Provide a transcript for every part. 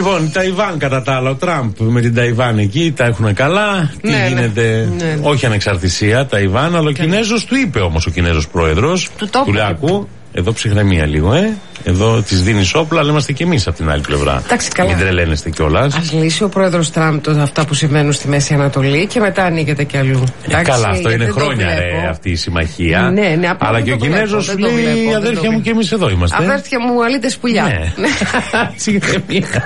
Λοιπόν, Ταϊβάν κατά τα άλλα, ο Τραμπ με την Ταϊβάν εκεί τα έχουν καλά. Τι γίνεται, όχι ανεξαρτησία Ταϊβάν, αλλά ο Κινέζος του είπε όμως, ο Κινέζος πρόεδρος του Λάκου. Εδώ ψυχραιμία λίγο, Εδώ τη δίνει όπλα, αλλά είμαστε κι εμείς από την άλλη πλευρά. Μην τρελαίνεστε κιόλας. Ας λύσει ο πρόεδρος Τραμπ αυτά που συμβαίνουν στη Μέση Ανατολή και μετά ανοίγεται κι αλλού. Καλά, αυτό είναι χρόνια αυτή η συμμαχία. Ναι, αλλά και ο Κινέζος λέει: αδέρφια μου, και εμείς εδώ είμαστε. Αδέρφια μου, αλήτες πουλιά. Ναι. Ψυχραιμία.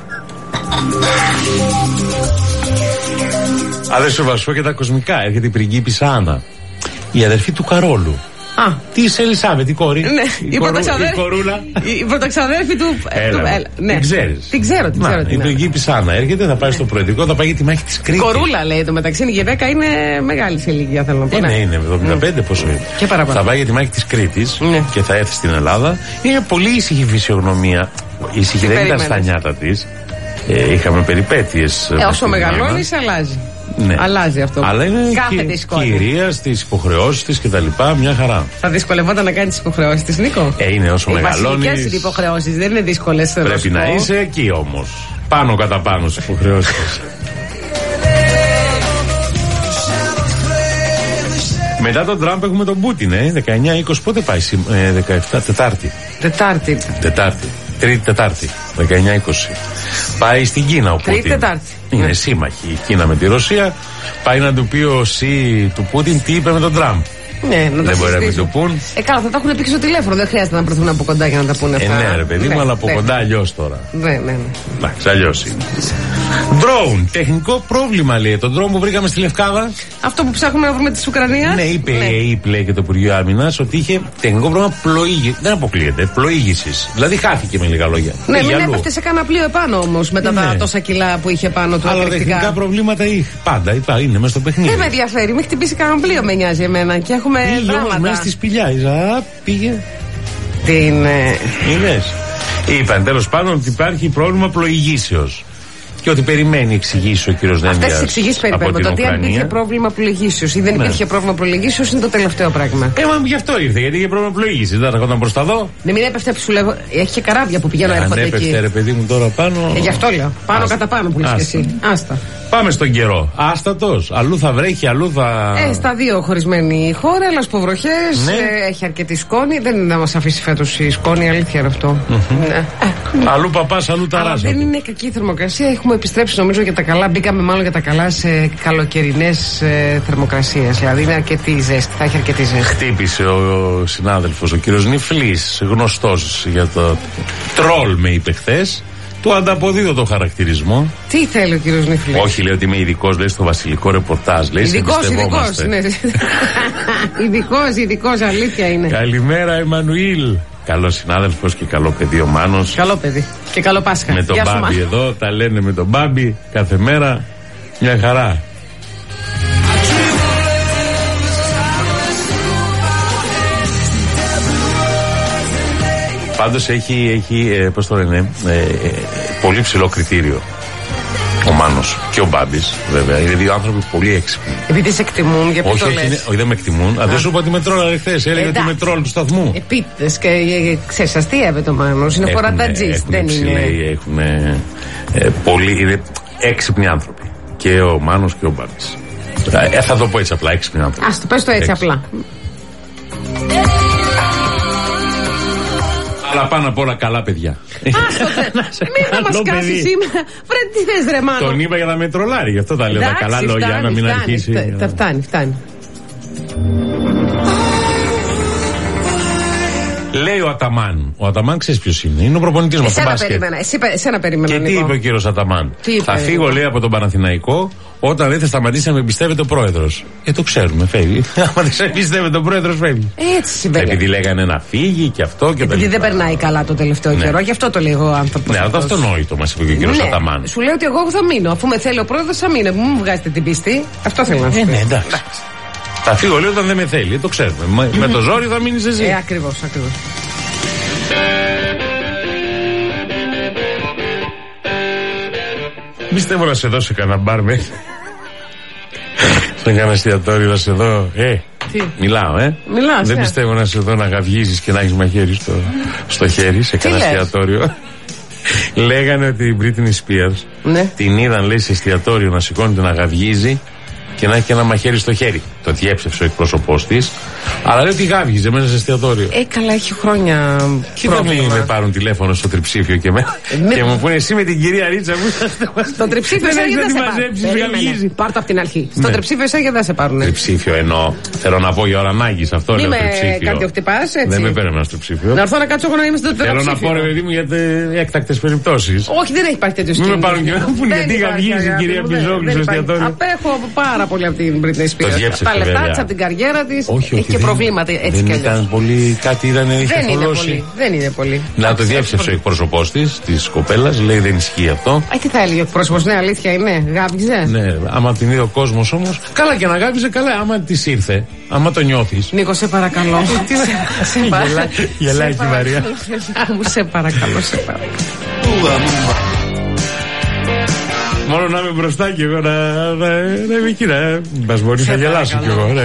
Αδέρφια Βασό και τα κοσμικά. Έρχεται η πριγκίπισσα Άννα, η αδερφή του Καρόλου. Τη Ελισάβετ, η κόρη. Ναι, η κορούλα. Η πρωταξαδέρφη του. Ναι. Την ξέρεις. Την ξέρω. Η πριγκίπισσα Άννα έρχεται, θα πάει στο προεδρικό, θα πάει για τη μάχη της Κρήτης. Κορούλα λέει το μεταξύ, η γυναίκα είναι μεγάλη σε ηλικία, θέλω να πω. Είναι 75, πόσο είναι. Και παραπάνω. Θα πάει για τη μάχη της Κρήτης και θα έρθει στην Ελλάδα. Είναι πολύ ήσυχη φυσιογνωμία. Ήσυχη δεν ήταν στα νιάτα της. Είχαμε περιπέτειες. Όσο μεγαλώνεις, αλλάζει. Ναι. Αλλάζει αυτό. Αλλά είναι κυρία στις υποχρεώσεις της και τα λοιπά, μια χαρά. Θα δυσκολευόταν να κάνει τις υποχρεώσεις της, Νίκο. Είναι όσο μεγαλώνεις. Οι βασικές υποχρεώσεις δεν είναι δύσκολες. Πρέπει να είσαι εκεί όμως. Πάνω κατά πάνω στις υποχρεώσεις της. Μετά τον Τραμπ έχουμε τον Πούτιν, 19-20. Πότε πάει, 17, Τετάρτη. Τρίτη Τετάρτη, 19-20. Πάει στην Κίνα ο Πούτιν. Τρίτη Τετάρτη. Είναι σύμμαχοι η Κίνα με τη Ρωσία. Πάει να του πει ο Σι του Πούτιν τι είπε με τον Τραμπ. Ναι, να δεν μπορεί να μην το πούν. Καλά, θα τα έχουν πει και στο τηλέφωνο. Δεν χρειάζεται να προθούν από κοντά για να τα πούνε αυτά. Ναι, ρε παιδί μου, αλλά από κοντά αλλιώς τώρα. Ναι. Εντάξει, αλλιώς είναι. Drone, τεχνικό πρόβλημα λέει. Το drone που βρήκαμε στη Λευκάδα. Αυτό που ψάχνουμε να βρούμε τη Ουκρανία. Ναι, είπε και το Υπουργείο Άμυνας ότι είχε τεχνικό πρόβλημα πλοήγησης. Δεν αποκλείεται, πλοήγησης. Δηλαδή χάθηκε με λίγα λόγια. Ναι, μην έπεφτε σε κανένα πλοίο επάνω όμως μετά τα τόσα κιλά που είχε πάνω του. Αλλά τεχνικά προβλήματα πάντα είναι μέσα στο παιχνίδι. Δεν με ενδιαφέρει, μην χτυπήσει κανένα πλοίο, με νοιάζει εμένα. Και έχουμε δράματα. Μέσα στη σπηλιά, πήγε. Την. Είδες. Είπαν τέλος πάντων ότι υπάρχει πρόβλημα πλοηγήσεως. Και ότι περιμένει εξηγήσει ο κύριος Δένδιας. Αυτές τις εξηγήσεις περιμένουμε. Το ότι αν υπήρχε πρόβλημα πλοηγήσεως ή δεν υπήρχε πρόβλημα πλοηγήσεως είναι το τελευταίο πράγμα. Γι' αυτό ήρθε, γιατί είχε πρόβλημα πλοήγησης. Δεν έρχονταν προς τα δω. Ναι, μην έπεφτε που σου λέω. Έχει και καράβια που πηγαίνουν έρχονται εκεί. Αν έπεφτε, ρε παιδί μου, τώρα πάνω. Γι' αυτό λέω. Πάνω κατά πάνω που λες και εσύ. Άστα. Πάμε στον καιρό. Άστατος. Αλλού θα βρέχει, αλλού θα. Στα δύο χωρισμένη χώρα, αλλά σποβροχές. Έχει αρκετή σκόνη. Δεν θα μας αφήσει φέτος η σκόνη, αλήθεια είναι αυτό. Ναι. Αλλού παπάς, αλλού ταράζα. Δεν είναι κακή θερμοκρασία. Έχουμε επιστρέψει νομίζω για τα καλά. Μπήκαμε μάλλον για τα καλά σε καλοκαιρινές θερμοκρασίες. Δηλαδή είναι αρκετή ζέστη. Θα έχει αρκετή ζέστη. Χτύπησε ο συνάδελφος, ο κύριος Νιφλής, γνωστός για το τρόλ, με είπε χθες. Του ανταποδίδω το χαρακτηρισμό. Τι θέλει ο κύριος Νιφλής? Όχι, λέει ότι είμαι ειδικός, λέει στο βασιλικό ρεπορτάζ. Ειδικός, ναι. Ειδικός, αλήθεια είναι. Καλημέρα, Εμμανουήλ. Καλό συνάδελφος και καλό παιδί ο Μάνος. Καλό παιδί και καλό Πάσχα. Με τον Μπάμπη εδώ, τα λένε με τον Μπάμπη κάθε μέρα. Μια χαρά. Πάντως έχει πώς το λένε, πολύ ψηλό κριτήριο ο Μάνος και ο Μπάμπης, βέβαια. Είναι δύο άνθρωποι πολύ έξυπνοι. Επειδή σε εκτιμούν, για ποιο το λες? Όχι, δεν με εκτιμούν. Δεν σου είπα ότι με τρόλαρε χθες. Έλεγε ότι με τρόλ του σταθμού. Επίτηδες και ξέρεις, αστείευε το Μάνος. Είναι φοραντατζής, δεν είναι. Έχουν πολύ, είναι έξυπνοι άνθρωποι. Και ο Μάνος και ο Μπάμπης. Θα το πω έτσι απλά, έξυπνοι άνθρωποι. Ας το πες το έτσι απλά. Αλλά πάνω απ' όλα καλά παιδιά. Μην θα μας κάσει σήμερα. Βρε τι θες ρε Μάνο. Τον είπα για να με τρολάρει, γι' αυτό τα λέω. Τα καλά λόγια να μην αρχίσει. Φτάνει. Λέει ο Αταμάν. Ο Αταμάν ξέρεις ποιος είναι? Είναι ο προπονητής μας. Εσένα περίμενα. Και τι είπε ο κύριος Αταμάν? Θα φύγω, λέει, από τον Παναθηναϊκό όταν δεν θα σταματήσει να με εμπιστεύεται ο πρόεδρος. Το ξέρουμε, φεύγει. Αν δεν σε εμπιστεύεται ο πρόεδρος, φεύγει. Έτσι συμβαίνει. Επειδή λέγανε να φύγει και αυτό και επειδή δεν περνάει καλά το τελευταίο καιρό, γι' αυτό το λέει ο άνθρωπος. Ναι, αυτό αυτονόητο μας είπε και ο κύριος Αταμάν. Σου λέει ότι εγώ θα μείνω. Αφού με θέλει ο πρόεδρος, θα μείνω. Μου βγάζετε την πίστη. Αυτό θέλω να σου πω. Ναι, εντάξει. Θα φύγω, λέει, όταν δεν με θέλει. Το ξέρουμε. Με το ζόρι θα μείνεις εσύ. Ακριβώς. Πιστεύω να σε δώσω κανένα μπαρ με. Σε κανένα εστιατόριο να σε δω. Τι? Μιλάω, Μιλάς, δεν πιστεύω να σε δω να γαυγίζεις και να έχεις μαχαίρι στο χέρι σε κανένα εστιατόριο. Λέγανε ότι η Britney Spears την είδαν, λέει, σε εστιατόριο να σηκώνεται να γαυγίζει και να έχει και ένα μαχαίρι στο χέρι. Το διέψευσε ο εκπρόσωπός της. Αλλά λέει ότι γάβγιζε μέσα σε εστιατόριο. Καλά, έχει χρόνια. Και θα με πάρουν τηλέφωνο στο τριψήφιο και και μου πούνε εσύ με την κυρία Ρίτσα που είσαστε. Στο τριψήφιο εσάγια δεν σε πάρουν. Πάρτε από την αρχή. Στο τριψήφιο εσάγια δεν σε πάρουν. Τριψήφιο εννοώ. Θέλω να πω για ώρα ανάγκης. Αυτό λέω τριψήφιο. Κάτι ο χτυπάς, έτσι. Δεν με παίρνει ένα στο ψήφιο. Να έρθω να κάτσω εγώ να είμαι στο τριψήφιο. Θέλω να πω, ρε παιδί μου, για έκτακτες περιπτώσεις. Όχι, δεν έχει υπάρχει τέτοιο σκηνικό. Μην με πάρουν και να πούνε γιατί γαβγίζει η κυρία Μπιζόγλου στο εστιατόριο. Απέχω πάρα πολύ από την Britney Spears. Τα λεφτά της, από την καριέρα της. Έχει και προβλήματα έτσι κι αλλιώς. Δεν ήταν πολύ, κάτι ήταν, είχε θολώσει. Δεν είναι πολύ. Να το διέψευσε ο εκπρόσωπός της κοπέλας, λέει δεν ισχύει αυτό. Τι θα έλεγε ο εκπρόσωπος, ναι, αλήθεια είναι, γάβγιζε. Ναι, άμα την είδε ο κόσμος όμως, καλά και να γάβγιζε, καλά, άμα της ήρθε, άμα το νιώθεις. Νίκο, σε παρακαλώ. Γελάει η Μαρία. Σε παρακαλώ, σε παρακαλώ. Μόνο να είμαι μπροστά κι εγώ να είμαι εκεί, μας μπορείς να γελάσω κι εγώ.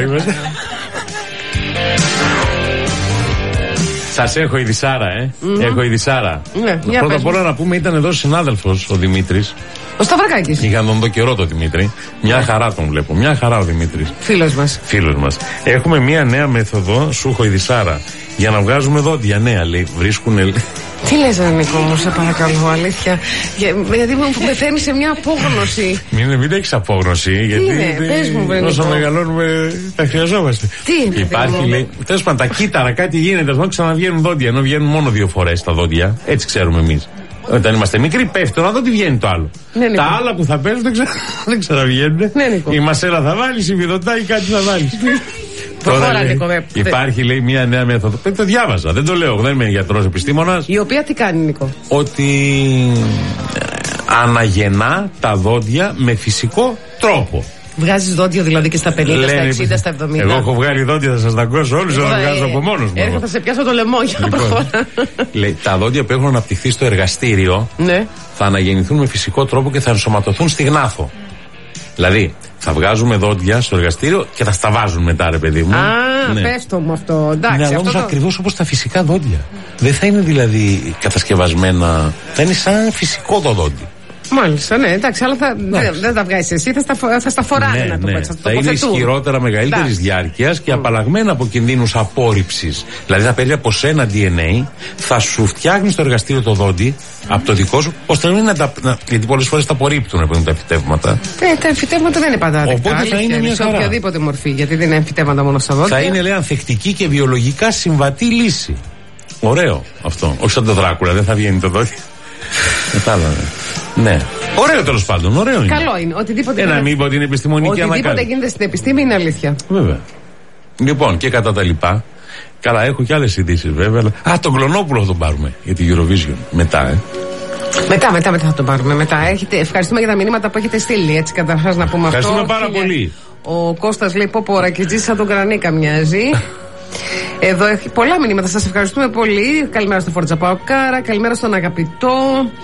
Σας έχω η Δυσάρα, Έχω η Δυσάρα. Πρώτα απ' όλα να πούμε, ήταν εδώ συνάδελφος ο Δημήτρης. Ο Σταυρακάκης. Είχαν τον δω καιρό το Δημήτρη. Μια χαρά τον βλέπω. Μια χαρά ο Δημήτρης. Φίλος μας. Έχουμε μια νέα μέθοδο, σου έχω η Δυσάρα, για να βγάζουμε δόντια. Νέα, λέει. Βρίσκουνε. Τι λες, Νίκο, μου, σε παρακαλώ, αλήθεια. Γιατί με φέρνει σε μια απόγνωση. Μην έχεις απόγνωση, γιατί πες μου, όσο μεγαλώνουμε τα χρειαζόμαστε. Τι υπάρχει, λέει. Τέλος πάντων, τα κύτταρα, κάτι γίνεται. Όταν ξαναβγαίνουν δόντια, ενώ βγαίνουν μόνο 2 φορές τα δόντια. Έτσι ξέρουμε εμείς. Όταν είμαστε μικροί, πέφτει το να δω τι βγαίνει το άλλο. Τα άλλα που θα παίρνουν δεν ξαναβγαίνουν. Η μασέλα θα βάλει, η βιδωτά ή κάτι θα βάλει. Τώρα λέει, υπάρχει, λέει, μια νέα μέθοδο. Το διάβαζα, δεν το λέω, δεν είμαι γιατρός επιστήμονας. Η οποία τι κάνει, Νίκο? Ότι αναγεννά τα δόντια με φυσικό τρόπο. Βγάζεις δόντια δηλαδή και στα 50, στα 60, στα 70. Εγώ έχω βγάλει δόντια, θα σας τα ακούσω όλους, θα τα βγάζω από μόνος μου. Θα σε πιάσω το λαιμό για να προχωρά. Λέει, τα δόντια που έχουν αναπτυχθεί στο εργαστήριο θα αναγεννηθούν με φυσικό τρόπο και θα ενσωματωθούν στη γνάθο. Δηλαδή, θα βγάζουμε δόντια στο εργαστήριο και θα στα βάζουν μετά, ρε παιδί μου. Πες το μου αυτό. Εντάξει, όμως ακριβώς όπως τα φυσικά δόντια. Δεν θα είναι δηλαδή κατασκευασμένα, θα είναι σαν φυσικό το δόντι. Μάλιστα, ναι, εντάξει, αλλά δεν τα βγάζεις εσύ, θα στα φοράνε, να το πω έτσι. Θα είναι ισχυρότερα, μεγαλύτερης διάρκειας και απαλλαγμένα από κινδύνους απόρριψης. Δηλαδή θα παίρνει από σένα DNA, θα σου φτιάχνει στο εργαστήριο το δόντι από το δικό σου, ώστε να μην γιατί πολλές φορές τα απορρίπτουν τα εμφυτεύματα. Τα εμφυτεύματα δεν είναι πάντα δεκτά. Οπότε θα είναι μια σε οποιαδήποτε μορφή, γιατί δεν είναι εμφυτεύματα μόνο στα δόντια. Θα είναι, λέει, ανθεκτική και βιολογικά συμβατή λύση. Ωραίο αυτό. Όχι σαν το Δράκουλα, δεν θα βγαίνει το δόντι. Κατάλαβε. Ναι. Ωραίο, τέλος πάντων, ωραίο είναι. Καλό είναι. Οτιδήποτε να μην πω ότι είναι επιστημονική ανακάλυψη. Οτιδήποτε γίνεται στην επιστήμη είναι αλήθεια. Βέβαια. Λοιπόν, και κατά τα λοιπά. Καλά, έχω και άλλες ειδήσεις βέβαια. Τον Κλωνόπουλο θα τον πάρουμε για την Eurovision. Μετά, Μετά θα τον πάρουμε. Ευχαριστούμε για τα μηνύματα που έχετε στείλει. Έτσι, καταρχάς να πούμε αυτό. Ευχαριστούμε πάρα πολύ. Ο Κώστας λέει: Πω, Ρακιτζής σαν τον Κρανίκα μοιάζει. Εδώ έχει πολλά μηνύματα. Σας ευχαριστούμε πολύ. Καλημέρα στο Φόρτσα Παοκάρα. Καλημέρα στον Αγαπητό.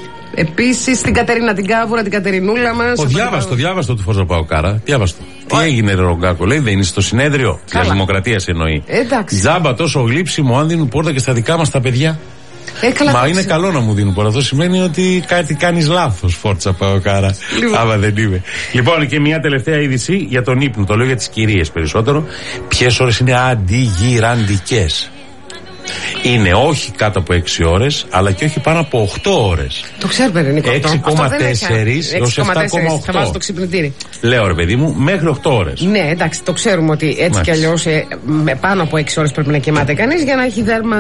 Επίσης στην Κατερίνα την Κάβουρα, την Κατερινούλα μας. Διάβαστο του Φόρτσα Παοκάρα. Διάβαστο. Τι έγινε, ρε Ρογκάκο, λέει, δεν είναι στο συνέδριο της Δημοκρατίας εννοεί. Τζάμπα τόσο γλύψιμο αν δίνουν πόρτα και στα δικά μας τα παιδιά. Μα είναι καλό να μου δίνουν πόρτα. Αυτό σημαίνει ότι κάτι κάνεις λάθος, Φόρτσα Παοκάρα. Άμα δεν είμαι. Λοιπόν, και μια τελευταία είδηση για τον ύπνο. Το λέω για τις κυρίες περισσότερο. Ποιες ώρες είναι αντιγυραντικές? Είναι όχι κάτω από 6 ώρες, αλλά και όχι πάνω από 8 ώρες. Το ξέρουμε, Νίκο. 6,4 έως 7,8. Θα βάζω το ξυπνητήρι. Λέω, ρε παιδί μου, μέχρι 8 ώρες. Ναι, εντάξει, το ξέρουμε ότι έτσι κι αλλιώς πάνω από 6 ώρες πρέπει να κοιμάται κανείς για να έχει δέρμα.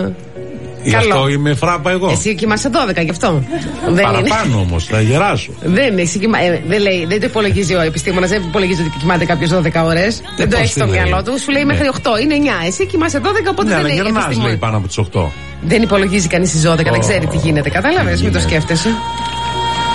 Γι' αυτό είμαι φράπα εγώ. Εσύ κοιμάσαι 12, γι' αυτό. Παραπάνω όμως, θα γεράσω. Δεν το υπολογίζει ο επιστήμονας, δεν υπολογίζει ότι κοιμάται κάποιος 12 ώρες. Δεν το έχει στο μυαλό του. Σου λέει μέχρι 8, είναι 9. Εσύ κοιμάσαι 12, οπότε δεν είναι. Γερνάς, λέει, πάνω από τις 8. Δεν υπολογίζει κανείς τις 12, δεν ξέρει τι γίνεται. Κατάλαβες, μην το σκέφτεσαι.